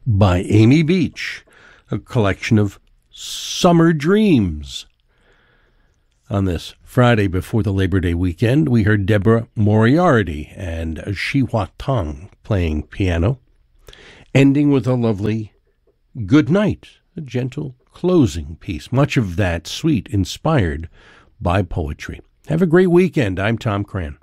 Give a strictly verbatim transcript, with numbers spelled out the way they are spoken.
by Amy Beach, a collection of summer dreams. On this Friday before the Labor Day weekend, we heard Deborah Moriarty and Shiwa Tong playing piano, ending with a lovely Good Night, a gentle closing piece, much of that sweet inspired by poetry. Have a great weekend. I'm Tom Cran.